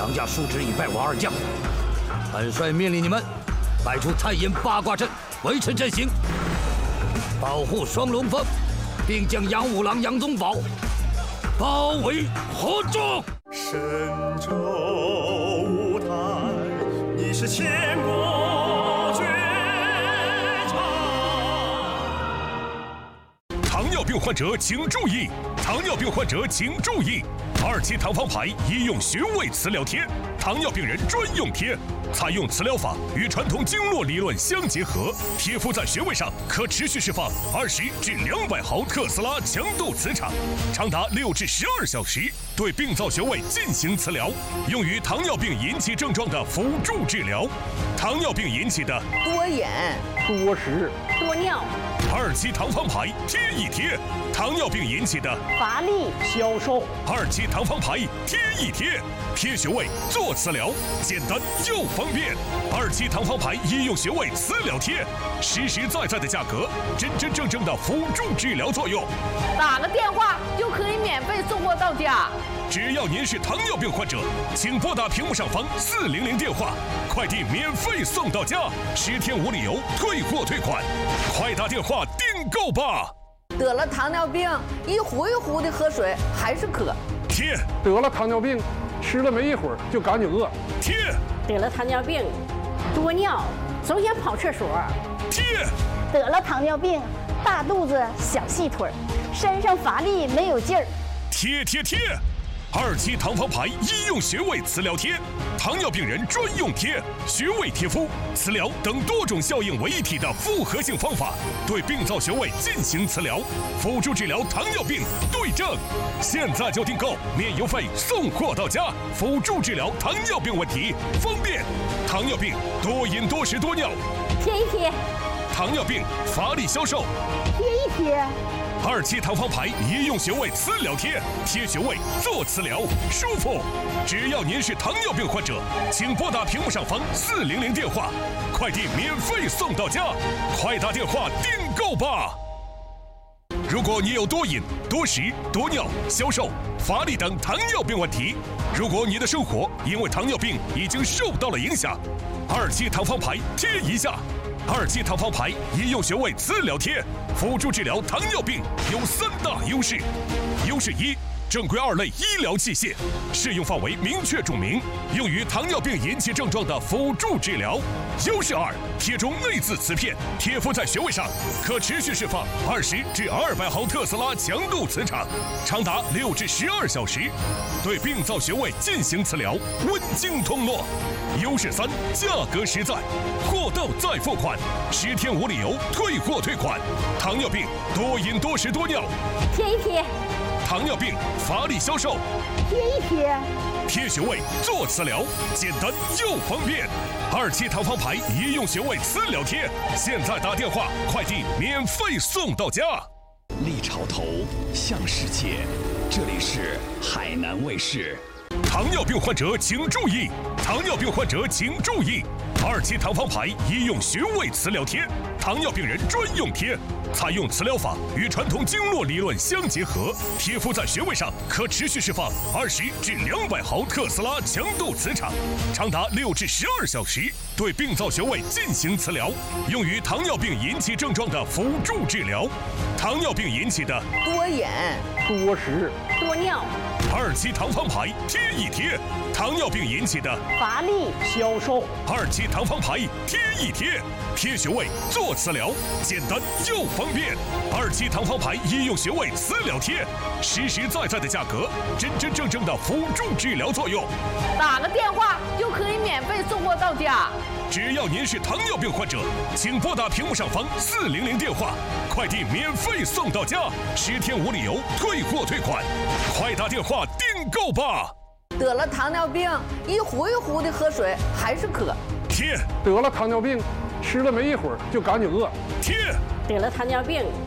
王家叔侄已败我2将，本帅命令你们摆出太阴八卦阵，维持阵型，保护双龙峰，并将杨五郎、杨宗保包围合住。 神州舞台，你是千古绝唱。 糖尿病患者请注意！糖尿病患者请注意！2期糖方牌医用穴位磁疗贴，糖尿病人专用贴。采用磁疗法与传统经络理论相结合，贴敷在穴位上可持续释放20至200毫特斯拉强度磁场，长达6至12小时，对病灶穴位进行磁疗，用于糖尿病引起症状的辅助治疗。糖尿病引起的多眼、 多食、 多尿。 2期糖方牌贴一贴，糖尿病引起的乏力、 消瘦。 2期糖方牌贴一贴，贴穴位做磁疗，简单又方便。2期糖方牌医用穴位磁疗贴，实实在在的价格，真真正正的辅助治疗作用。 打个电话就可以免费送货到家。 只要您是糖尿病患者，请拨打屏幕上方400电话，快递免费送到家，10天无理由退货退款，快打电话订购吧。 得了糖尿病，一壶一壶的喝水还是渴。 贴。 得了糖尿病，吃了没一会儿就赶紧饿。 贴。 得了糖尿病，多尿，总想跑厕所。 贴。 得了糖尿病，大肚子小细腿，身上乏力没有劲儿。 贴贴贴！2期糖方牌医用穴位磁疗贴，糖尿病人专用贴，穴位贴敷、磁疗等多种效应为一体的复合性方法，对病灶穴位进行磁疗，辅助治疗糖尿病对症。现在就订购，免邮费送货到家，辅助治疗糖尿病问题，方便。糖尿病多饮多食多尿， 贴一贴； 糖尿病乏力消瘦， 贴一贴。 2期糖方牌医用穴位磁疗贴，贴穴位做磁疗，舒服。只要您是糖尿病患者，请拨打屏幕上方400电话，快递免费送到家，快打电话订购吧。如果你有多饮、多食、多尿、消瘦、乏力等糖尿病问题，如果你的生活因为糖尿病已经受到了影响，2期糖方牌贴一下。2期糖方牌医用穴位磁疗贴，辅助治疗糖尿病有3大优势。优势1，正规2类医疗器械，适用范围明确注明，用于糖尿病引起症状的辅助治疗。优势2，贴中内置磁片，贴敷在穴位上，可持续释放20至200毫特斯拉强度磁场，长达6至12小时，对病灶穴位进行磁疗，温经通络。优势3，价格实在，货到再付款，10天无理由退货退款。糖尿病多饮多食多尿， 贴一贴； 糖尿病乏力消瘦， 贴一贴。 贴穴位做磁疗，简单又方便。2期糖方牌医用穴位磁疗贴，现在打电话，快递免费送到家。 立潮头向世界，这里是海南卫视。 糖尿病患者请注意！糖尿病患者请注意！2期糖方牌医用穴位磁疗贴，糖尿病人专用贴，采用磁疗法与传统经络理论相结合，贴敷在穴位上可持续释放20至200毫特斯拉强度磁场，长达6至12小时，对病灶穴位进行磁疗，用于糖尿病引起症状的辅助治疗。糖尿病引起的多眼、 多食、 多尿。 2期糖方牌贴一贴，糖尿病引起的乏力、 消瘦。 2期糖方牌贴一贴，贴穴位做磁疗，简单又方便。2期糖方牌医用穴位磁疗贴，实实在在的价格，真真正正的辅助治疗作用。 打个电话就可以免费送货到家。 只要您是糖尿病患者，请拨打屏幕上方400电话，快递免费送到家，10天无理由退货退款，快打电话订购吧。 得了糖尿病，一壶一壶的喝水还是渴。 贴。 得了糖尿病，吃了没一会儿就赶紧饿。 贴。 得了糖尿病，